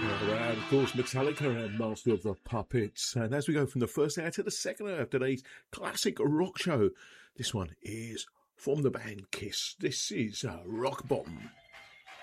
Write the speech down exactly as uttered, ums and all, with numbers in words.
And of course, Metallica and Master of the Puppets. And as we go from the first hour to the second hour of today's classic rock show, this one is from the band Kiss. This is uh, Rock Bottom.